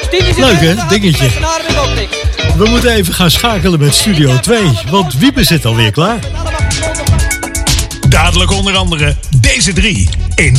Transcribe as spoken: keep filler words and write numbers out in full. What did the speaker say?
Leuk hè, dingetje. We moeten even gaan schakelen met Studio twee, want Wiebe zit alweer klaar. Dadelijk onder andere deze drie in